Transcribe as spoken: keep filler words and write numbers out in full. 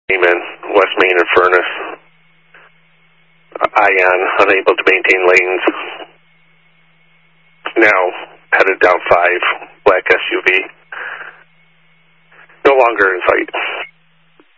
Amen. West Main and Furnace. Ion, unable to maintain lanes. Now headed down five, black S U V. No longer in sight.